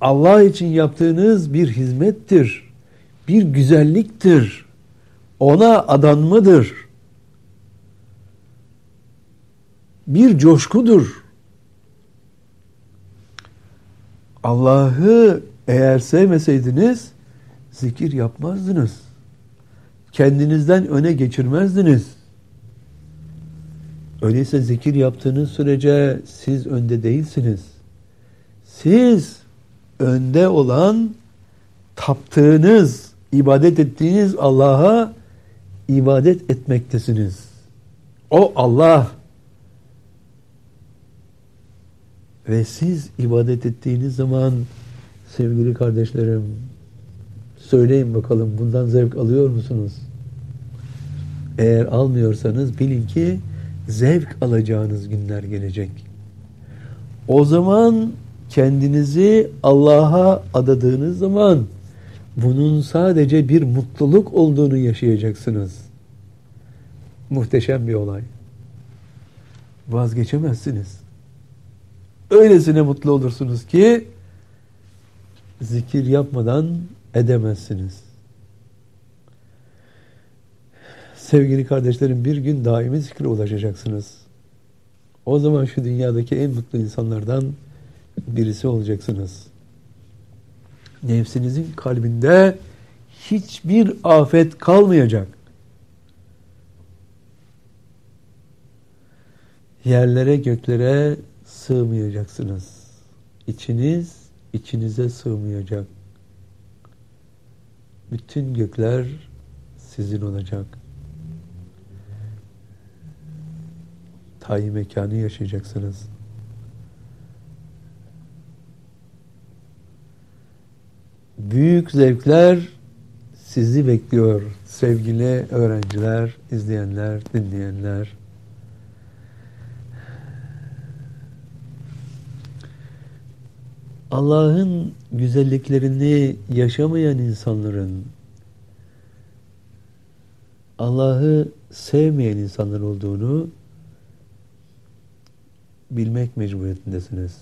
Allah için yaptığınız bir hizmettir, bir güzelliktir, ona adanmadır, bir coşkudur. Allah'ı eğer sevmeseydiniz zikir yapmazdınız. Kendinizden öne geçirmezdiniz. Öyleyse zikir yaptığınız sürece siz önde değilsiniz. Siz önde olan, taptığınız, ibadet ettiğiniz Allah'a ibadet etmektesiniz. O Allah. Ve siz ibadet ettiğiniz zaman sevgili kardeşlerim, söyleyin bakalım bundan zevk alıyor musunuz? Eğer almıyorsanız bilin ki zevk alacağınız günler gelecek. O zaman kendinizi Allah'a adadığınız zaman bunun sadece bir mutluluk olduğunu yaşayacaksınız. Muhteşem bir olay. Vazgeçemezsiniz. Öylesine mutlu olursunuz ki zikir yapmadan edemezsiniz. Sevgili kardeşlerim, bir gün daimi zikre ulaşacaksınız. O zaman şu dünyadaki en mutlu insanlardan birisi olacaksınız. Nefsinizin kalbinde hiçbir afet kalmayacak. Yerlere göklere sığmayacaksınız. İçiniz içinize sığmayacak. Bütün gökler sizin olacak. Tayi mekanı yaşayacaksınız. Büyük zevkler sizi bekliyor sevgili öğrenciler, izleyenler, dinleyenler. Allah'ın güzelliklerini yaşamayan insanların, Allah'ı sevmeyen insanlar olduğunu bilmek mecburiyetindesiniz.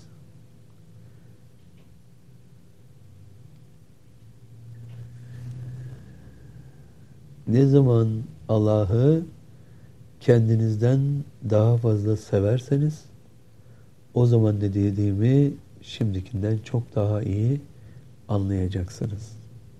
Ne zaman Allah'ı kendinizden daha fazla severseniz, o zaman ne dediğimi şimdikinden çok daha iyi anlayacaksınız.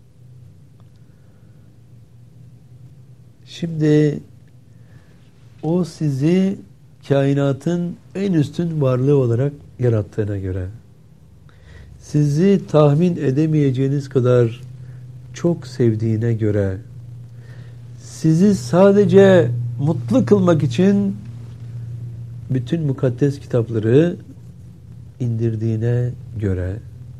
Şimdi o sizi kainatın en üstün varlığı olarak yarattığına göre, sizi tahmin edemeyeceğiniz kadar çok sevdiğine göre, sizi sadece mutlu kılmak için bütün mukaddes kitapları indirdiğine göre,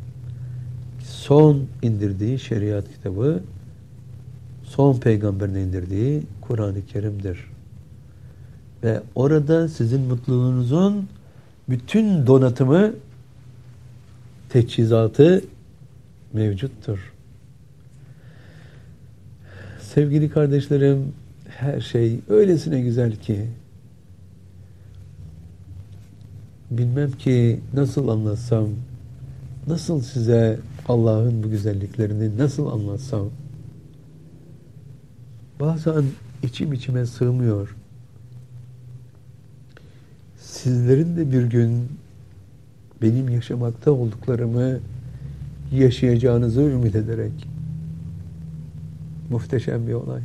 son indirdiği şeriat kitabı, son peygamberin indirdiği Kur'an-ı Kerim'dir. Ve orada sizin mutluluğunuzun bütün donatımı, teçhizatı mevcuttur. Sevgili kardeşlerim, her şey öylesine güzel ki bilmem ki nasıl anlatsam, nasıl size Allah'ın bu güzelliklerini nasıl anlatsam. Bazen içim içime sığmıyor. Sizlerin de bir gün benim yaşamakta olduklarımı yaşayacağınızı ümit ederek. Muhteşem bir olay.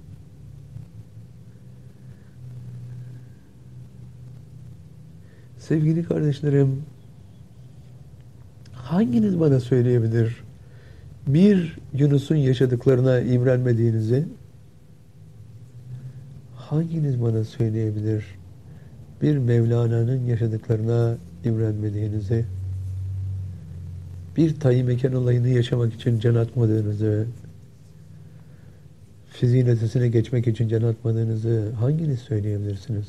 Sevgili kardeşlerim, hanginiz bana söyleyebilir bir Yunus'un yaşadıklarına imrenmediğinizi? Hanginiz bana söyleyebilir bir Mevlana'nın yaşadıklarına imrenmediğinizi? Bir Tayyip Mekan olayını yaşamak için can atmadığınızı, fiziğin ötesine geçmek için can atmadığınızı hanginiz söyleyebilirsiniz?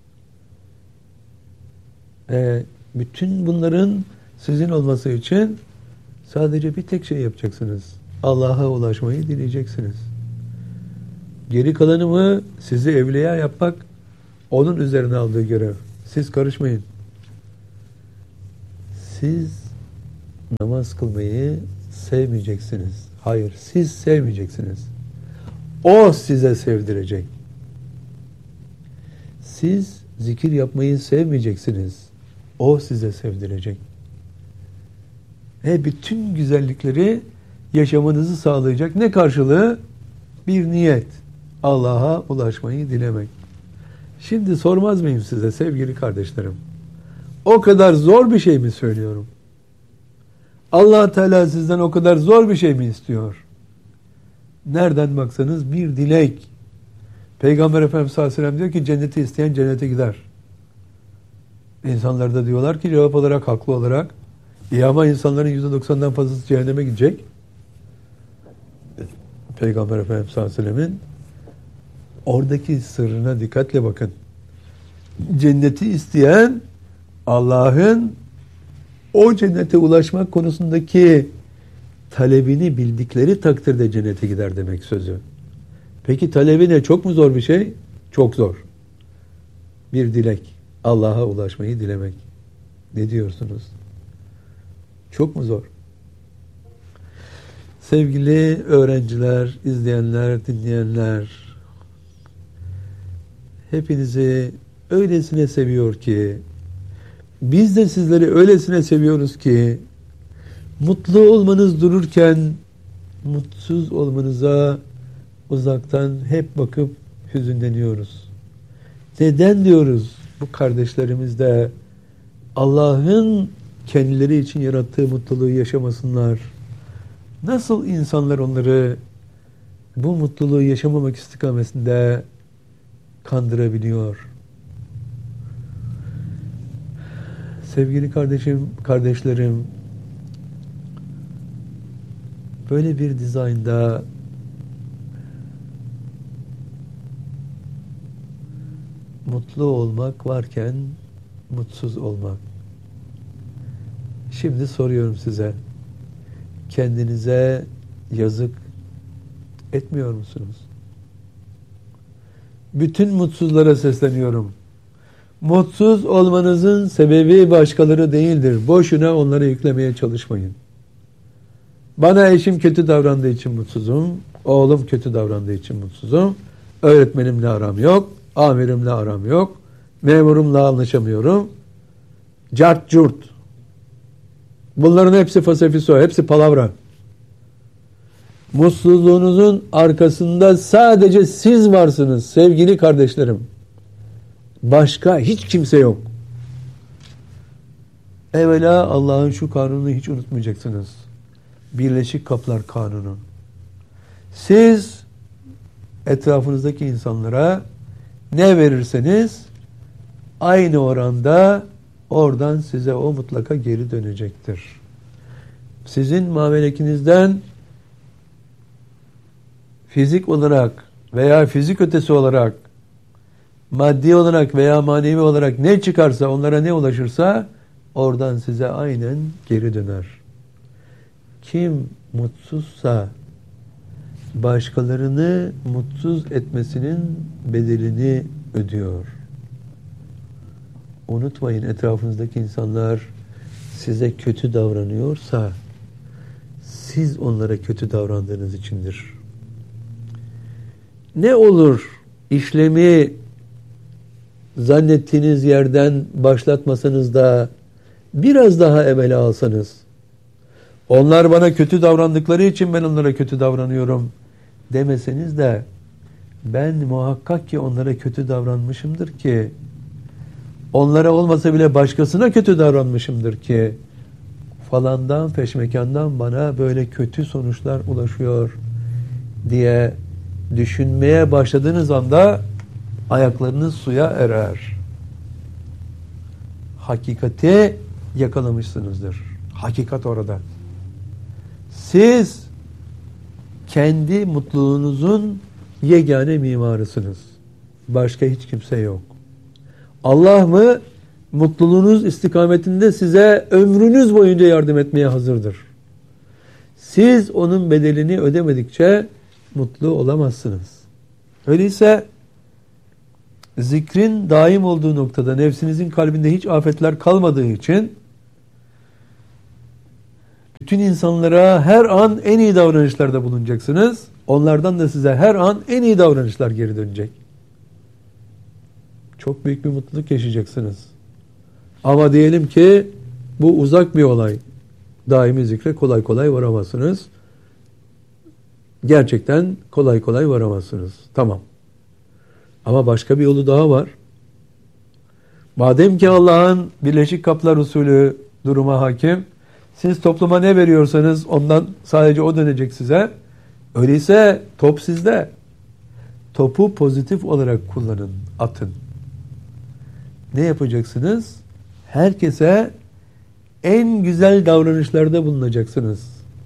Bütün bunların sizin olması için sadece bir tek şey yapacaksınız. Allah'a ulaşmayı dileyeceksiniz. Geri kalanı mı sizi evliya yapmak onun üzerine aldığı görev. Siz karışmayın. Siz namaz kılmayı sevmeyeceksiniz. Hayır, siz sevmeyeceksiniz. O size sevdirecek. Siz zikir yapmayı sevmeyeceksiniz. O size sevdirecek. Bütün güzellikleri yaşamanızı sağlayacak. Ne karşılığı? Bir niyet. Allah'a ulaşmayı dilemek. Şimdi sormaz mıyım size sevgili kardeşlerim? O kadar zor bir şey mi söylüyorum? Allah Teala sizden o kadar zor bir şey mi istiyor? Nereden baksanız bir dilek. Peygamber Efendimiz sallallahu aleyhi ve sellem diyor ki cenneti isteyen cennete gider. İnsanlar da diyorlar ki cevap olarak, haklı olarak ama insanların %90'dan fazlası cehenneme gidecek. Peygamber Efendimiz sallallahu aleyhi ve sellemin oradaki sırrına dikkatle bakın. Cenneti isteyen Allah'ın o cennete ulaşmak konusundaki talebini bildikleri takdirde cennete gider demek sözü. Peki talebi ne? Çok mu zor bir şey? Çok zor. Bir dilek. Allah'a ulaşmayı dilemek. Ne diyorsunuz? Çok mu zor? Sevgili öğrenciler, izleyenler, dinleyenler, hepinizi öylesine seviyor ki, biz de sizleri öylesine seviyoruz ki, mutlu olmanız dururken, mutsuz olmanıza uzaktan hep bakıp hüzünleniyoruz. Neden diyoruz? Bu kardeşlerimiz de Allah'ın kendileri için yarattığı mutluluğu yaşamasınlar. Nasıl insanlar onları bu mutluluğu yaşamamak istikametinde kandırabiliyor? Sevgili kardeşlerim, böyle bir dizaynda mutlu olmak varken mutsuz olmak. Şimdi soruyorum size. Kendinize yazık etmiyor musunuz? Bütün mutsuzlara sesleniyorum. Mutsuz olmanızın sebebi başkaları değildir. Boşuna onları yüklemeye çalışmayın. Bana eşim kötü davrandığı için mutsuzum. Oğlum kötü davrandığı için mutsuzum. Öğretmenimle aram yok. Amirimle aram yok. Memurumla anlaşamıyorum. Cart curt. Bunların hepsi fasefiso, hepsi palavra. Mutsuzluğunuzun arkasında sadece siz varsınız sevgili kardeşlerim. Başka hiç kimse yok. Evvela Allah'ın şu kanununu hiç unutmayacaksınız. Birleşik Kaplar Kanunu. Siz etrafınızdaki insanlara ne verirseniz aynı oranda oradan size o mutlaka geri dönecektir. Sizin mamelekinizden fizik olarak veya fizik ötesi olarak, maddi olarak veya manevi olarak ne çıkarsa, onlara ne ulaşırsa oradan size aynen geri döner. Kim mutsuzsa başkalarını mutsuz etmesinin bedelini ödüyor. Unutmayın, etrafınızdaki insanlar size kötü davranıyorsa siz onlara kötü davrandığınız içindir. Ne olur işlemi zannettiğiniz yerden başlatmasanız da biraz daha evvela alsanız, onlar bana kötü davrandıkları için ben onlara kötü davranıyorum demeseniz de ben muhakkak ki onlara kötü davranmışımdır ki, onlara olmasa bile başkasına kötü davranmışımdır ki falandan peşmekandan bana böyle kötü sonuçlar ulaşıyor diye düşünmeye başladığınız anda ayaklarınız suya erer. Hakikati yakalamışsınızdır. Hakikat orada. Siz kendi mutluluğunuzun yegane mimarısınız. Başka hiç kimse yok. Allah mı mutluluğunuz istikametinde size ömrünüz boyunca yardım etmeye hazırdır. Siz onun bedelini ödemedikçe mutlu olamazsınız. Öyleyse zikrin daim olduğu noktada nefsinizin kalbinde hiç afetler kalmadığı için Bütün insanlara her an en iyi davranışlarda bulunacaksınız. Onlardan da size her an en iyi davranışlar geri dönecek. Çok büyük bir mutluluk yaşayacaksınız. Ama diyelim ki bu uzak bir olay. Daimi zikre kolay kolay varamazsınız. Gerçekten kolay kolay varamazsınız. Tamam. Ama başka bir yolu daha var. Madem ki Allah'ın Birleşik Kaplar usulü duruma hakim, siz topluma ne veriyorsanız ondan sadece o dönecek size. Öyleyse top sizde. Topu pozitif olarak kullanın, atın. Ne yapacaksınız? Herkese en güzel davranışlarda bulunacaksınız.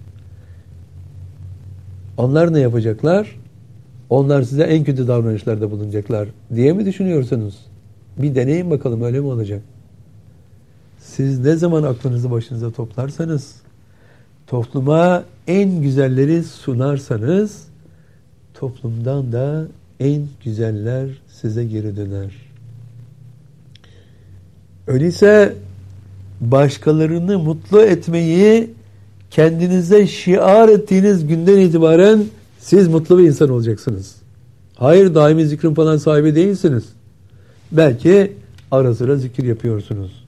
Onlar ne yapacaklar? Onlar size en kötü davranışlarda bulunacaklar diye mi düşünüyorsunuz? Bir deneyin bakalım, öyle mi olacak? Siz ne zaman aklınızı başınıza toplarsanız, topluma en güzelleri sunarsanız, toplumdan da en güzeller size geri döner. Öyleyse başkalarını mutlu etmeyi kendinize şiar ettiğiniz günden itibaren siz mutlu bir insan olacaksınız. Hayır, daimi zikrin falan sahibi değilsiniz. Belki ara sıra zikir yapıyorsunuz.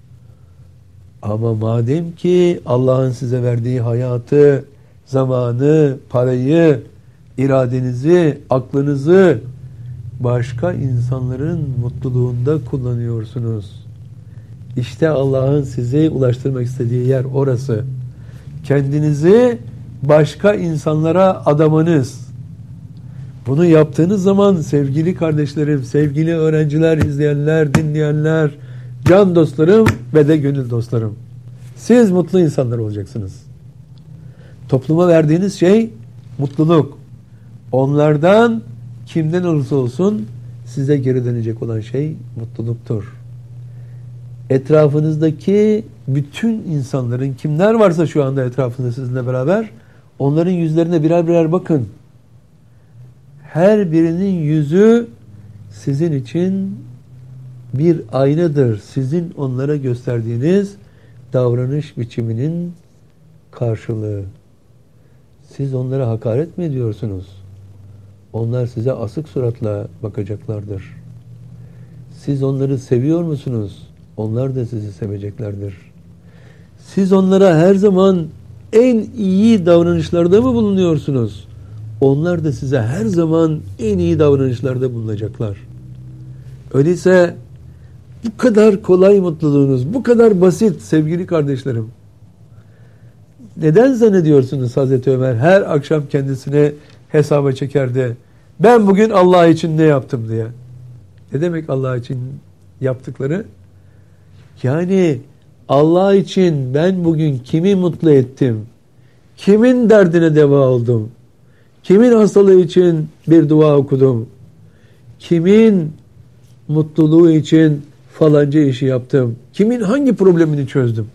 Ama madem ki Allah'ın size verdiği hayatı, zamanı, parayı, iradenizi, aklınızı başka insanların mutluluğunda kullanıyorsunuz. İşte Allah'ın sizi ulaştırmak istediği yer orası. Kendinizi başka insanlara adamanız. Bunu yaptığınız zaman sevgili kardeşlerim, sevgili öğrenciler, izleyenler, dinleyenler, can dostlarım ve de gönül dostlarım, siz mutlu insanlar olacaksınız. Topluma verdiğiniz şey mutluluk. Onlardan kimden olursa olsun size geri dönecek olan şey mutluluktur. Etrafınızdaki bütün insanların, kimler varsa şu anda etrafınızda sizinle beraber, onların yüzlerine birer birer bakın. Her birinin yüzü sizin için bir aynadır. Sizin onlara gösterdiğiniz davranış biçiminin karşılığı. Siz onlara hakaret mi ediyorsunuz? Onlar size asık suratla bakacaklardır. Siz onları seviyor musunuz? Onlar da sizi seveceklerdir. Siz onlara her zaman en iyi davranışlarda mı bulunuyorsunuz? Onlar da size her zaman en iyi davranışlarda bulunacaklar. Öyleyse bu kadar kolay mutluluğunuz, bu kadar basit sevgili kardeşlerim. Neden zannediyorsunuz Hazreti Ömer her akşam kendisine hesaba çekerdi? Ben bugün Allah için ne yaptım diye. Ne demek Allah için yaptıkları? Yani Allah için ben bugün kimi mutlu ettim? Kimin derdine deva oldum? Kimin hastalığı için bir dua okudum? Kimin mutluluğu için falanca işi yaptım? Kimin hangi problemini çözdüm?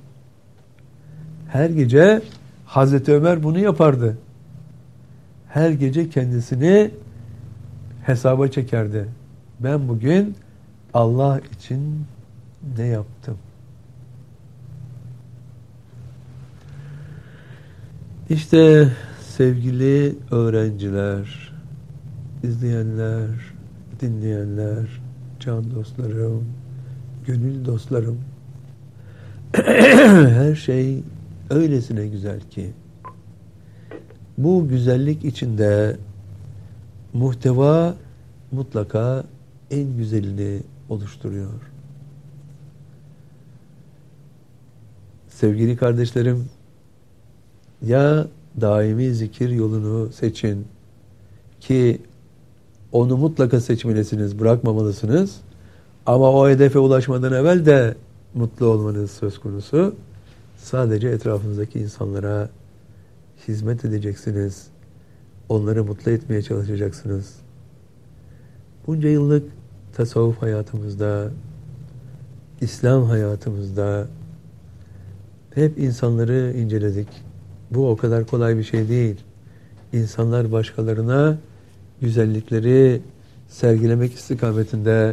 Her gece Hazreti Ömer bunu yapardı. Her gece kendisini hesaba çekerdi. Ben bugün Allah için ne yaptım? İşte sevgili öğrenciler, izleyenler, dinleyenler, can dostlarım, gönül dostlarım, her şey öylesine güzel ki bu güzellik içinde muhteva mutlaka en güzelini oluşturuyor. Sevgili kardeşlerim, ya daimi zikir yolunu seçin ki onu mutlaka seçmelisiniz, bırakmamalısınız. Ama o hedefe ulaşmadan evvel de mutlu olmanız söz konusu. Sadece etrafınızdaki insanlara hizmet edeceksiniz. Onları mutlu etmeye çalışacaksınız. Bunca yıllık tasavvuf hayatımızda, İslam hayatımızda hep insanları inceledik. Bu o kadar kolay bir şey değil. İnsanlar başkalarına güzellikleri sergilemek istikametinde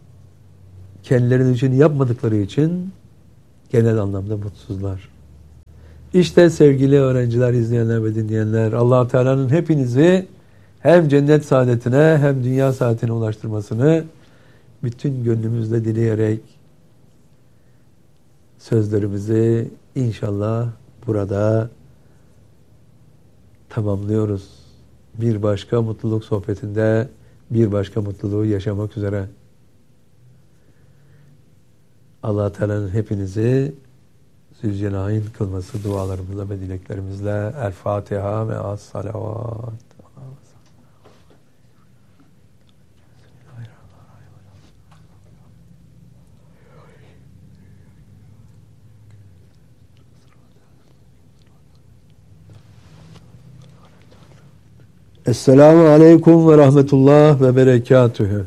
kendilerinin için yapmadıkları için genel anlamda mutsuzlar. İşte sevgili öğrenciler, izleyenler ve dinleyenler, Allah Teala'nın hepinizi hem cennet saadetine hem dünya saadetine ulaştırmasını bütün gönlümüzle dileyerek sözlerimizi inşallah burada tamamlıyoruz. Bir başka mutluluk sohbetinde bir başka mutluluğu yaşamak üzere. Allah Teala'nın hepinizi Zülcelal'in kılması dualarımızla ve dileklerimizle El Fatiha ve Es-Salavat. Esselamu Aleyküm ve Rahmetullah ve Berekatühü.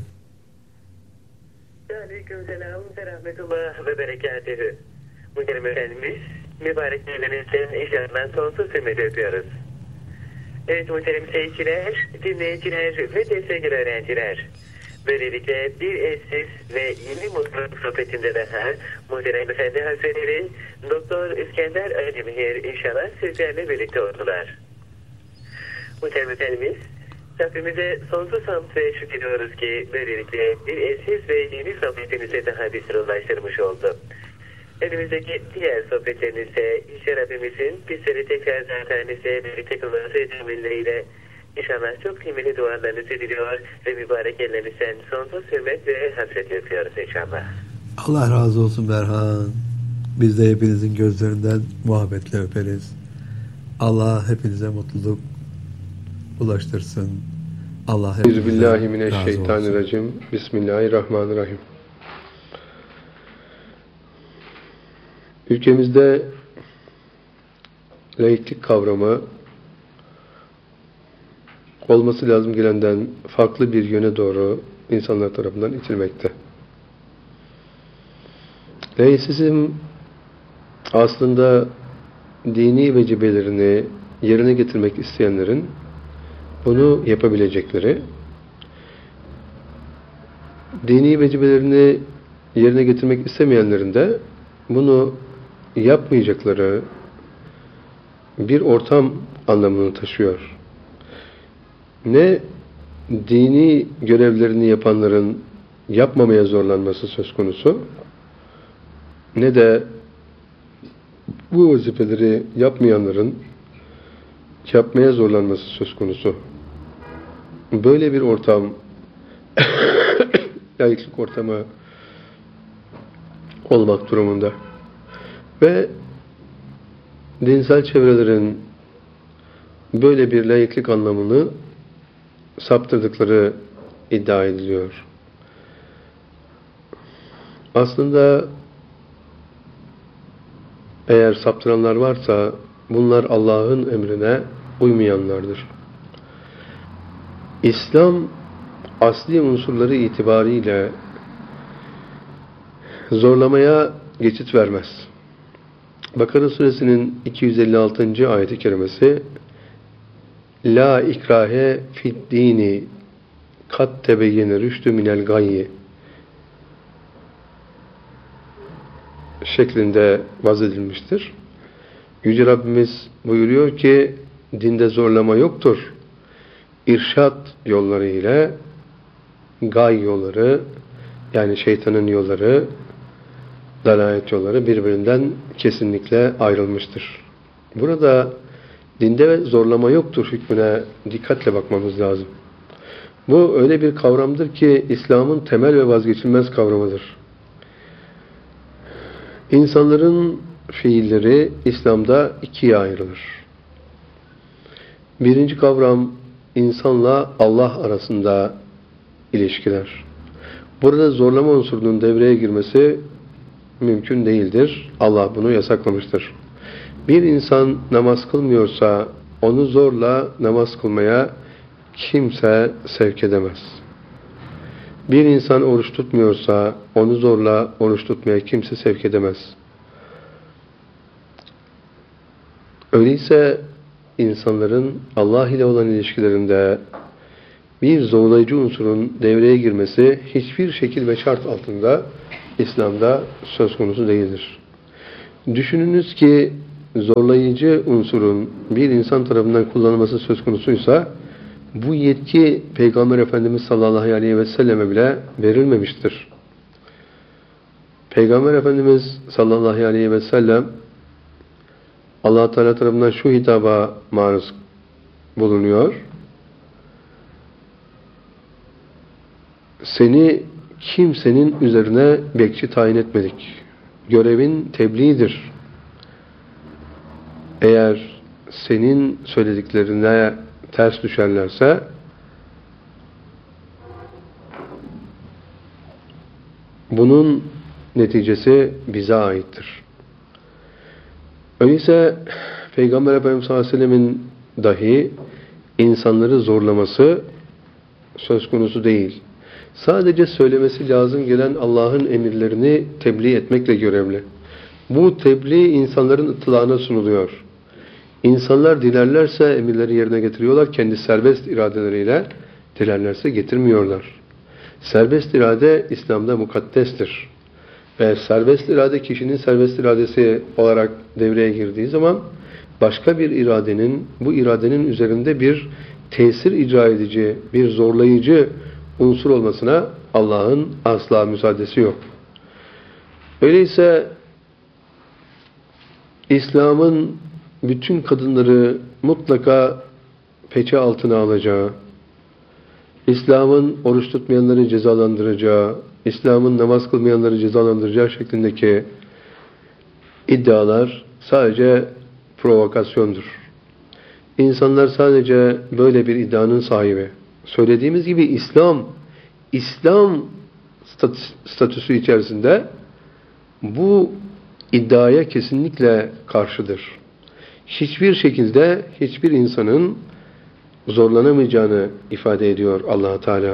Aleykümselam ve Rahmetullah ve Berekatühü. Muhterem Efendimiz, mübarek ellerinizden inşallah sonsuz hürmeti öpüyoruz. Evet muhterem seyirciler, dinleyiciler ve sevgili öğrenciler. Böylelikle bir eşsiz ve yeni mutluluk sohbetinde daha Muhterem Efendi Hazretleri Doktor İskender Aydemir inşallah sizlerle birlikte oldular. Muhterem Efendimiz, Rabbimize sonsuz hamd ve şükrediyoruz ki böylelikle bir eşsiz ve yeni sohbetimize daha bir ulaştırmış oldu. Önümüzdeki diğer sohbetlerinizde İşte Rabbimizin bizleri tekrar zatenizle birlikte kılması edilmeleriyle inşallah çok kıymetli dualarınızı diliyor ve mübarek ellerinizden sonsuz hürmet ve hasret yapıyoruz inşallah. Allah razı olsun Berhan. Biz de hepinizin gözlerinden muhabbetle öperiz. Allah hepinize mutluluk ulaştırsın. Allah hepinize Euzubillahimineşşeytanirracim. Bismillahirrahmanirrahim. Ülkemizde laiklik kavramı olması lazım gelenden farklı bir yöne doğru insanlar tarafından itilmekte. Laisizm aslında dini vecibelerini yerine getirmek isteyenlerin bunu yapabilecekleri, dini vecibelerini yerine getirmek istemeyenlerin de bunu yapmayacakları bir ortam anlamını taşıyor. Ne dini görevlerini yapanların yapmamaya zorlanması söz konusu, ne de bu vazifeleri yapmayanların yapmaya zorlanması söz konusu. Böyle bir ortam, laiklik ortamı olmak durumunda. Ve dinsel çevrelerin böyle bir laiklik anlamını saptırdıkları iddia ediliyor. Aslında eğer saptıranlar varsa bunlar Allah'ın emrine uymayanlardır. İslam asli unsurları itibariyle zorlamaya geçit vermez. Bakara suresinin 256. ayet-i kerimesi La ikrahe fid dini kat tebeyyene rüştü minel gayyi şeklinde vazedilmiştir. Yüce Rabbimiz buyuruyor ki dinde zorlama yoktur. İrşad yolları ile gay yolları, yani şeytanın yolları, dalalet yolları birbirinden kesinlikle ayrılmıştır. Burada dinde zorlama yoktur hükmüne dikkatle bakmamız lazım. Bu öyle bir kavramdır ki İslam'ın temel ve vazgeçilmez kavramıdır. İnsanların fiilleri İslam'da ikiye ayrılır. Birinci kavram insanla Allah arasında ilişkiler. Burada zorlama unsurunun devreye girmesi mümkün değildir. Allah bunu yasaklamıştır. Bir insan namaz kılmıyorsa onu zorla namaz kılmaya kimse sevk edemez. Bir insan oruç tutmuyorsa onu zorla oruç tutmaya kimse sevk edemez. Öyleyse insanların Allah ile olan ilişkilerinde bir zorlayıcı unsurun devreye girmesi hiçbir şekil ve şart altında İslam'da söz konusu değildir. Düşününüz ki zorlayıcı unsurun bir insan tarafından kullanılması söz konusuysa bu yetki Peygamber Efendimiz sallallahu aleyhi ve selleme bile verilmemiştir. Peygamber Efendimiz sallallahu aleyhi ve sellem Allah Teala tarafından şu hitaba maruz bulunuyor. Seni kimsenin üzerine bekçi tayin etmedik. Görevin tebliğdir. Eğer senin söylediklerine ters düşerlerse bunun neticesi bize aittir. Öyleyse Peygamber Efendimiz sallallahu aleyhi ve sellemin dahi insanları zorlaması söz konusu değil. Sadece söylemesi lazım gelen Allah'ın emirlerini tebliğ etmekle görevli. Bu tebliğ insanların ıtlağına sunuluyor. İnsanlar dilerlerse emirleri yerine getiriyorlar. Kendi serbest iradeleriyle dilerlerse getirmiyorlar. Serbest irade İslam'da mukaddestir. Ve serbest irade kişinin serbest iradesi olarak devreye girdiği zaman başka bir iradenin, bu iradenin üzerinde bir tesir icra edici, bir zorlayıcı unsur olmasına Allah'ın asla müsaadesi yok. Öyleyse İslam'ın bütün kadınları mutlaka peçe altına alacağı, İslam'ın oruç tutmayanları cezalandıracağı, İslam'ın namaz kılmayanları cezalandıracağı şeklindeki iddialar sadece provokasyondur. İnsanlar sadece böyle bir iddianın sahibi. Söylediğimiz gibi İslam statüsü içerisinde bu iddiaya kesinlikle karşıdır. Hiçbir şekilde hiçbir insanın zorlanamayacağını ifade ediyor Allah Teala.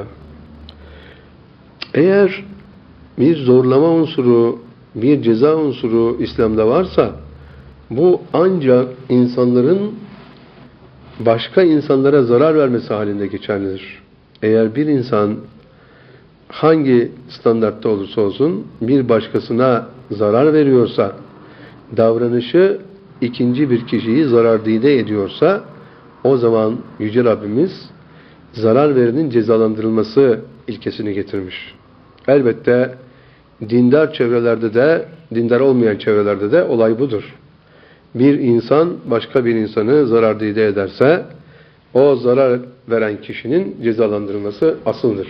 Eğer bir zorlama unsuru, bir ceza unsuru İslam'da varsa bu ancak insanların başka insanlara zarar vermesi halinde geçerlidir. Eğer bir insan hangi standartta olursa olsun bir başkasına zarar veriyorsa, davranışı ikinci bir kişiyi zarardide ediyorsa o zaman Yüce Rabbimiz zarar verenin cezalandırılması ilkesini getirmiş. Elbette dindar çevrelerde de, dindar olmayan çevrelerde de olay budur. Bir insan başka bir insanı zarardide ederse o zarar veren kişinin cezalandırılması asıldır.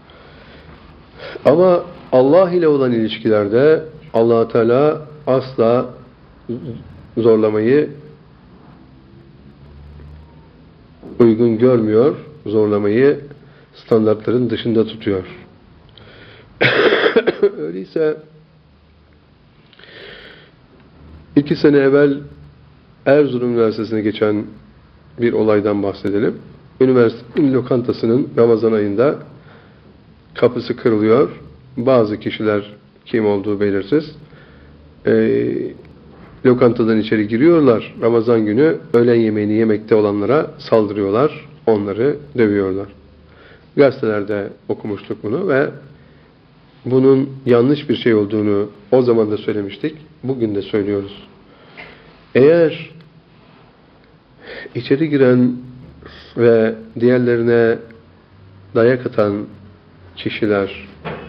Ama Allah ile olan ilişkilerde Allah Teala asla zorlamayı uygun görmüyor, zorlamayı standartların dışında tutuyor. Öyleyse 2 sene evvel Erzurum Üniversitesi'ne geçen bir olaydan bahsedelim. Üniversitenin lokantasının Ramazan ayında kapısı kırılıyor. Bazı kişiler, kim olduğu belirsiz, lokantadan içeri giriyorlar. Ramazan günü öğlen yemeğini yemekte olanlara saldırıyorlar. Onları dövüyorlar. Gazetelerde okumuştuk bunu ve bunun yanlış bir şey olduğunu o zaman da söylemiştik. Bugün de söylüyoruz. Eğer içeri giren ve diğerlerine dayak atan kişiler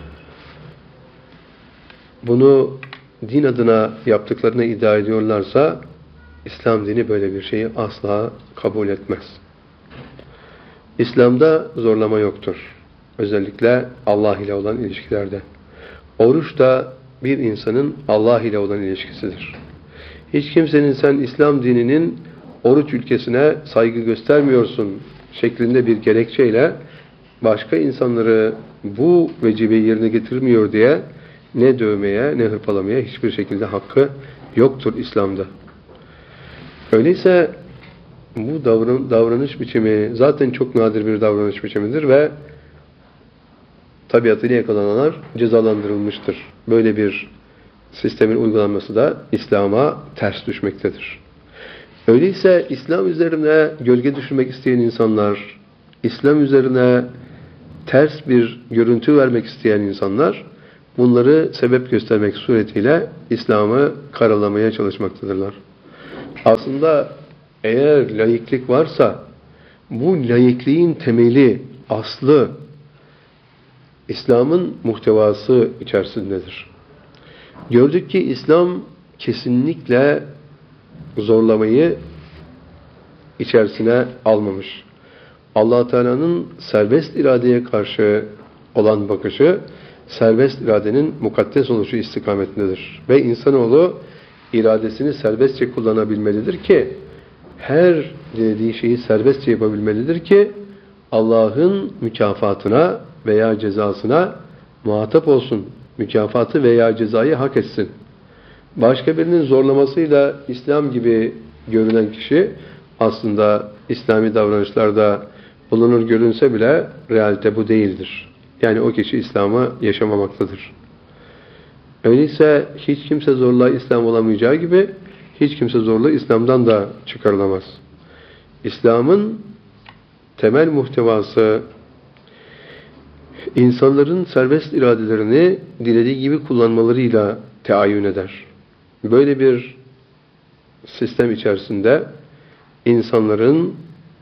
bunu din adına yaptıklarını iddia ediyorlarsa İslam dini böyle bir şeyi asla kabul etmez. İslam'da zorlama yoktur. Özellikle Allah ile olan ilişkilerde. Oruç da bir insanın Allah ile olan ilişkisidir. Hiç kimsenin sen İslam dininin oruç ülkesine saygı göstermiyorsun şeklinde bir gerekçeyle başka insanları bu vecibeyi yerine getirmiyor diye ne dövmeye ne hırpalamaya hiçbir şekilde hakkı yoktur İslam'da. Öyleyse bu davranış biçimi zaten çok nadir bir davranış biçimidir ve tabiatıyla yakalananlar cezalandırılmıştır. Böyle bir sistemin uygulanması da İslam'a ters düşmektedir. Öyleyse İslam üzerine gölge düşürmek isteyen insanlar, İslam üzerine ters bir görüntü vermek isteyen insanlar bunları sebep göstermek suretiyle İslam'ı karalamaya çalışmaktadırlar. Aslında eğer laiklik varsa bu laikliğin temeli, aslı İslam'ın muhtevası içerisindedir. Gördük ki İslam kesinlikle zorlamayı içerisine almamış. Allah Teala'nın serbest iradeye karşı olan bakışı serbest iradenin mukaddes oluşu istikametindedir. Ve insanoğlu iradesini serbestçe kullanabilmelidir ki her dilediği şeyi serbestçe yapabilmelidir ki Allah'ın mükafatına veya cezasına muhatap olsun. Mükafatı veya cezayı hak etsin. Başka birinin zorlamasıyla İslam gibi görünen kişi aslında İslami davranışlarda bulunur görünse bile realite bu değildir. Yani o kişi İslam'ı yaşamamaktadır. Öyleyse hiç kimse zorla İslam olamayacağı gibi hiç kimse zorla İslam'dan da çıkarılamaz. İslam'ın temel muhtevası insanların serbest iradelerini dilediği gibi kullanmalarıyla teayyün eder. Böyle bir sistem içerisinde insanların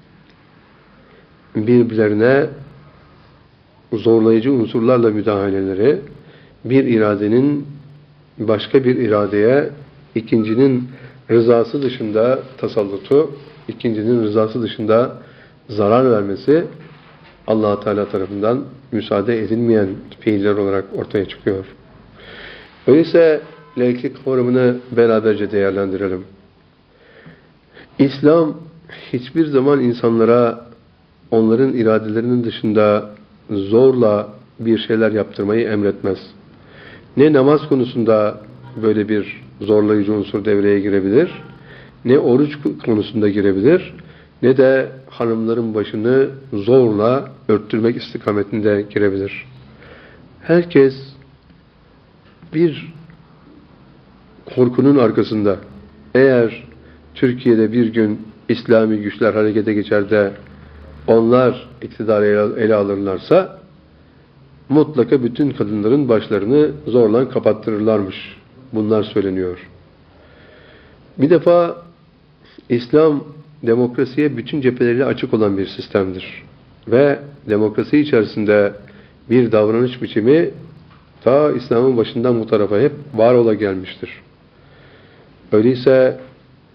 birbirlerine zorlayıcı unsurlarla müdahaleleri, bir iradenin başka bir iradeye ikincinin rızası dışında tasallutu, ikincinin rızası dışında zarar vermesi Allah Teala tarafından müsaade edilmeyen fiiller olarak ortaya çıkıyor. Öyleyse laiklik kavramını beraberce değerlendirelim. İslam hiçbir zaman insanlara onların iradelerinin dışında zorla bir şeyler yaptırmayı emretmez. Ne namaz konusunda böyle bir zorlayıcı unsur devreye girebilir, ne oruç konusunda girebilir, ne de hanımların başını zorla örttürmek istikametinde girebilir. Herkes bir korkunun arkasında, eğer Türkiye'de bir gün İslami güçler harekete geçer de onlar iktidarı ele alırlarsa mutlaka bütün kadınların başlarını zorla kapattırırlarmış. Bunlar söyleniyor. Bir defa İslam demokrasiye bütün cepheleriyle açık olan bir sistemdir. Ve demokrasi içerisinde bir davranış biçimi ta İslam'ın başından bu tarafa hep var ola gelmiştir. Öyleyse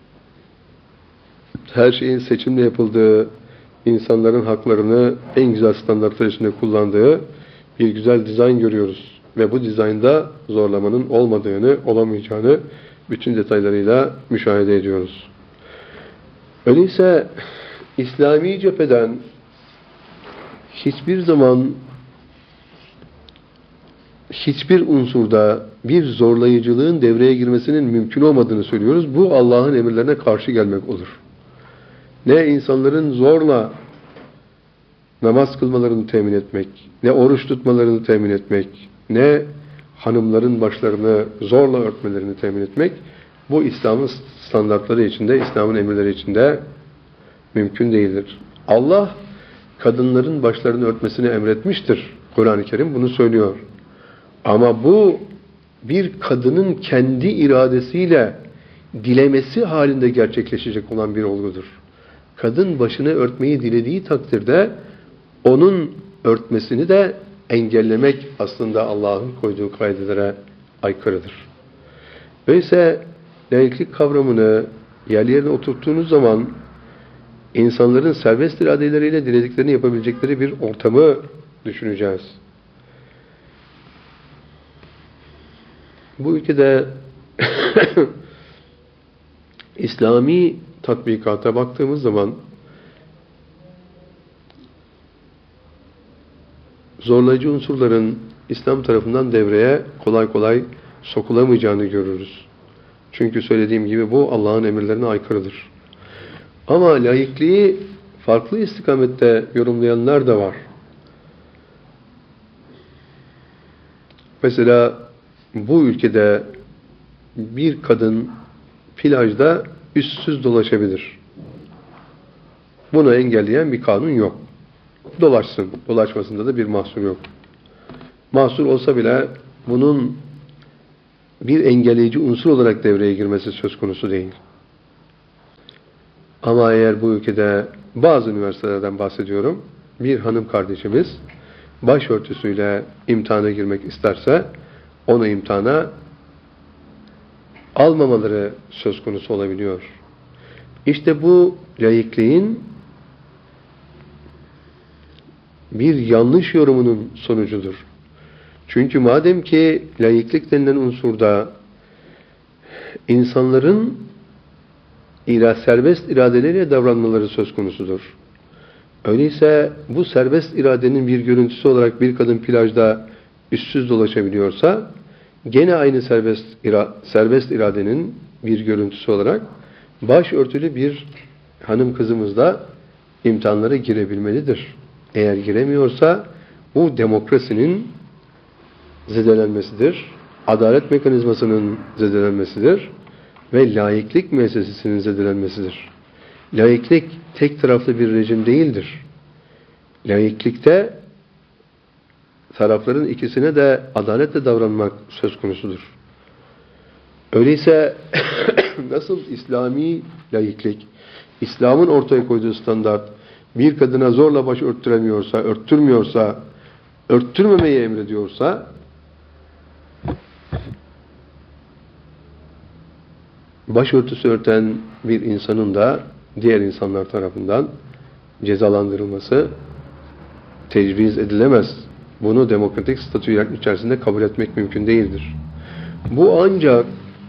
her şeyin seçimle yapıldığı, insanların haklarını en güzel standartlar içinde kullandığı bir güzel dizayn görüyoruz. Ve bu dizaynda zorlamanın olmadığını, olamayacağını bütün detaylarıyla müşahede ediyoruz. Öyleyse İslami cepheden hiçbir zaman hiçbir unsurda bir zorlayıcılığın devreye girmesinin mümkün olmadığını söylüyoruz. Bu Allah'ın emirlerine karşı gelmek olur. Ne insanların zorla namaz kılmalarını temin etmek, ne oruç tutmalarını temin etmek, ne hanımların başlarını zorla örtmelerini temin etmek, bu İslam'ın standartları içinde, İslam'ın emirleri içinde mümkün değildir. Allah kadınların başlarını örtmesini emretmiştir. Kur'an-ı Kerim bunu söylüyor. Ama bu bir kadının kendi iradesiyle dilemesi halinde gerçekleşecek olan bir olgudur. Kadın başını örtmeyi dilediği takdirde onun örtmesini de engellemek aslında Allah'ın koyduğu kaidelere aykırıdır. Öyleyse laiklik kavramını yerli yerine oturttuğunuz zaman insanların serbest iradeleriyle dilediklerini yapabilecekleri bir ortamı düşüneceğiz. Bu ülkede İslami tatbikata baktığımız zaman zorlayıcı unsurların İslam tarafından devreye kolay kolay sokulamayacağını görürüz. Çünkü söylediğim gibi bu Allah'ın emirlerine aykırıdır. Ama laikliği farklı istikamette yorumlayanlar da var. Mesela bu ülkede bir kadın plajda üstsüz dolaşabilir. Bunu engelleyen bir kanun yok. Dolaşsın. Dolaşmasında da bir mahsur yok. Mahsur olsa bile bunun bir engelleyici unsur olarak devreye girmesi söz konusu değil. Ama eğer bu ülkede bazı üniversitelerden bahsediyorum, bir hanım kardeşimiz başörtüsüyle imtihana girmek isterse onu imtihana almamaları söz konusu olabiliyor. İşte bu laikliğin bir yanlış yorumunun sonucudur. Çünkü madem ki laiklik denilen unsurda insanların serbest iradeleriyle davranmaları söz konusudur. Öyleyse bu serbest iradenin bir görüntüsü olarak bir kadın plajda üstsüz dolaşabiliyorsa gene aynı serbest iradenin bir görüntüsü olarak başörtülü bir hanım kızımız da imtihanlara girebilmelidir. Eğer giremiyorsa bu demokrasinin zedelenmesidir, adalet mekanizmasının zedelenmesidir ve laiklik müessesesinin zedelenmesidir. Laiklik tek taraflı bir rejim değildir. Laiklikte tarafların ikisine de adaletle davranmak söz konusudur. Öyleyse nasıl İslami laiklik, İslam'ın ortaya koyduğu standart bir kadına zorla baş örttürmüyorsa, örttürmemeyi emrediyorsa, başörtüsü örten bir insanın da diğer insanlar tarafından cezalandırılması tecviz edilemez. Bunu demokratik statü içerisinde kabul etmek mümkün değildir. Bu ancak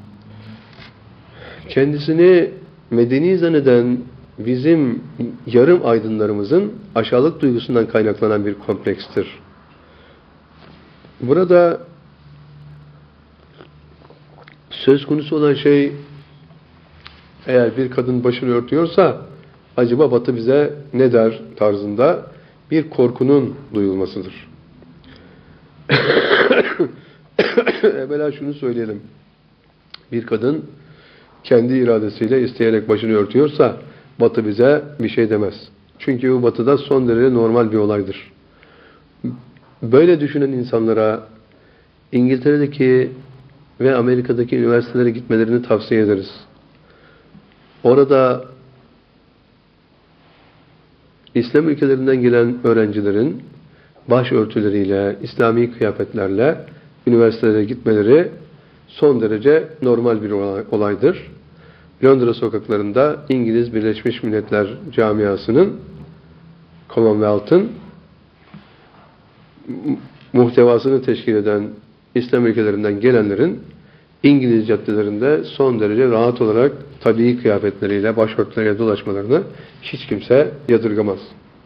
kendisini medeni zanneden bizim yarım aydınlarımızın aşağılık duygusundan kaynaklanan bir komplekstir. Burada söz konusu olan şey, eğer bir kadın başını örtüyorsa acaba Batı bize ne der tarzında bir korkunun duyulmasıdır. Evvela şunu söyleyelim. Bir kadın kendi iradesiyle isteyerek başını örtüyorsa Batı bize bir şey demez. Çünkü bu Batı'da son derece normal bir olaydır. Böyle düşünen insanlara İngiltere'deki ve Amerika'daki üniversitelere gitmelerini tavsiye ederiz. Orada İslam ülkelerinden gelen öğrencilerin başörtüleriyle, İslami kıyafetlerle üniversitelere gitmeleri son derece normal bir olaydır. Londra sokaklarında İngiliz Birleşmiş Milletler Camiası'nın, Commonwealth'ın muhtevasını teşkil eden İslam ülkelerinden gelenlerin İngiliz caddelerinde son derece rahat olarak tabii kıyafetleriyle, başörtüleriyle dolaşmalarını hiç kimse yadırgamaz.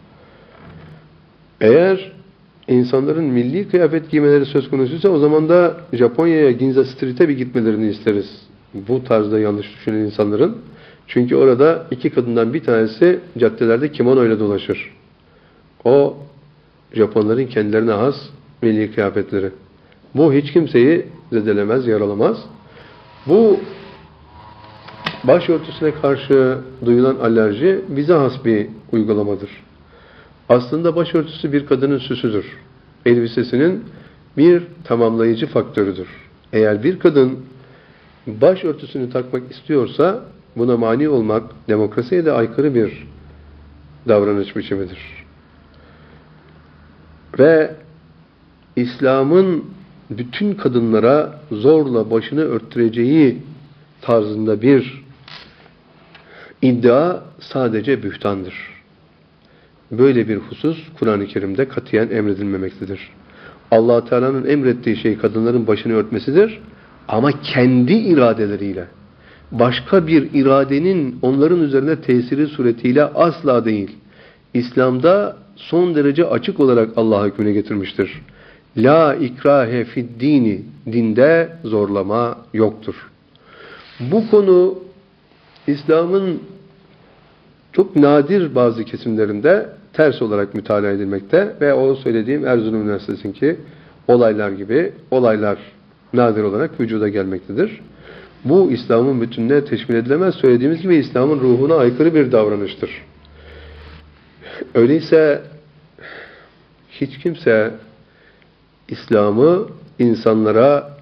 Eğer insanların milli kıyafet giymeleri söz konusuysa o zaman da Japonya'ya, Ginza Street'e bir gitmelerini isteriz. Bu tarzda yanlış düşünen insanların. Çünkü orada iki kadından bir tanesi caddelerde kimono ile dolaşır. O Japonların kendilerine has milli kıyafetleri. Bu hiç kimseyi zedelemez, yaralamaz. Bu başörtüsüne karşı duyulan alerji bize has bir uygulamadır. Aslında başörtüsü bir kadının süsüdür. Elbisesinin bir tamamlayıcı faktörüdür. Eğer bir kadın başörtüsünü takmak istiyorsa buna mani olmak demokrasiye de aykırı bir davranış biçimidir. Ve İslam'ın bütün kadınlara zorla başını örttüreceği tarzında bir iddia sadece bühtandır. Böyle bir husus Kur'an-ı Kerim'de katiyen emredilmemektedir. Allah Teala'nın emrettiği şey kadınların başını örtmesidir ama kendi iradeleriyle. Başka bir iradenin onların üzerine tesiri suretiyle asla değil. İslam'da son derece açık olarak Allah hükmüne getirmiştir. La ikrahe fid dini, dinde zorlama yoktur. Bu konu İslam'ın çok nadir bazı kesimlerinde ters olarak mütalaa edilmekte ve o söylediğim Erzurum Üniversitesi'ndeki olaylar gibi olaylar nadir olarak vücuda gelmektedir. Bu İslam'ın bütününe teşmil edilemez. Söylediğimiz gibi İslam'ın ruhuna aykırı bir davranıştır. Öyleyse hiç kimse İslam'ı insanlara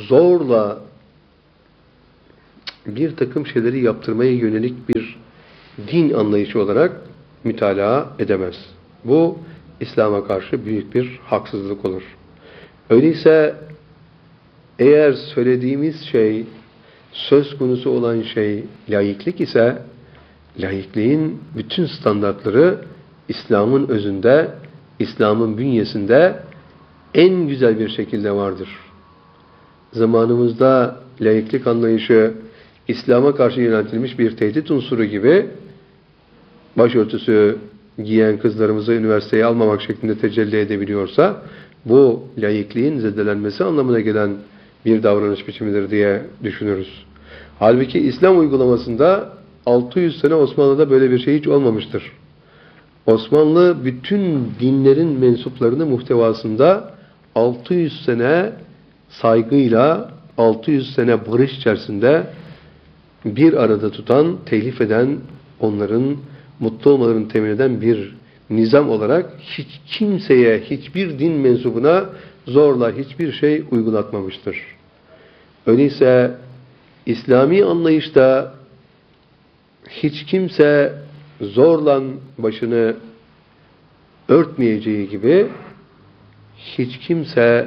zorla bir takım şeyleri yaptırmaya yönelik bir din anlayışı olarak mütalaa edemez. Bu İslam'a karşı büyük bir haksızlık olur. Öyleyse eğer söylediğimiz şey, söz konusu olan şey laiklik ise, laikliğin bütün standartları İslam'ın özünde, İslam'ın bünyesinde en güzel bir şekilde vardır. Zamanımızda laiklik anlayışı İslam'a karşı yöneltilmiş bir tehdit unsuru gibi başörtüsü giyen kızlarımızı üniversiteye almamak şeklinde tecelli edebiliyorsa bu laikliğin zedelenmesi anlamına gelen bir davranış biçimidir diye düşünürüz. Halbuki İslam uygulamasında 600 sene Osmanlı'da böyle bir şey hiç olmamıştır. Osmanlı bütün dinlerin mensuplarını muhtevasında 600 sene saygıyla, 600 sene barış içerisinde bir arada tutan, telif eden, onların mutlu olmalarını temin eden bir nizam olarak hiç kimseye, hiçbir din mensubuna zorla hiçbir şey uygulatmamıştır. Öyleyse İslami anlayışta hiç kimse zorla başını örtmeyeceği gibi hiç kimse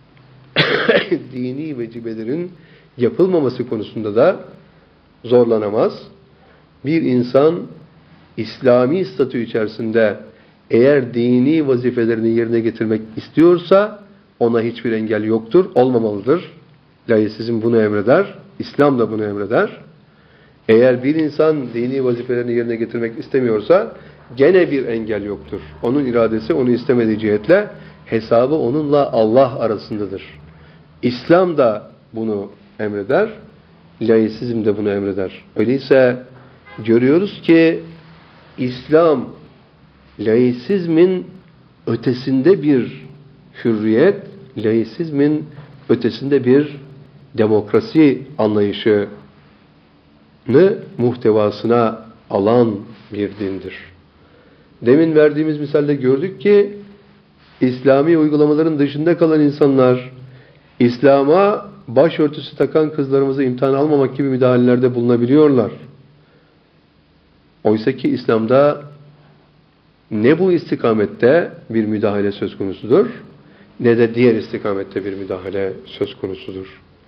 dini vecibelerin yapılmaması konusunda da zorlanamaz. Bir insan İslami statü içerisinde eğer dini vazifelerini yerine getirmek istiyorsa ona hiçbir engel yoktur, olmamalıdır. Laisizm bunu emreder, İslam da bunu emreder. Eğer bir insan dini vazifelerini yerine getirmek istemiyorsa gene bir engel yoktur. Onun iradesi onu istemediği cihetle hesabı onunla Allah arasındadır. İslam da bunu emreder, laisizm de bunu emreder. Öyleyse görüyoruz ki İslam laisizmin ötesinde bir hürriyet, laisizmin ötesinde bir demokrasi anlayışını muhtevasına alan bir dindir. Demin verdiğimiz misalde gördük ki İslami uygulamaların dışında kalan insanlar İslam'a başörtüsü takan kızlarımızı imtihan almamak gibi müdahalelerde bulunabiliyorlar. Oysa ki İslam'da ne bu istikamette bir müdahale söz konusudur, ne de diğer istikamette bir müdahale söz konusudur.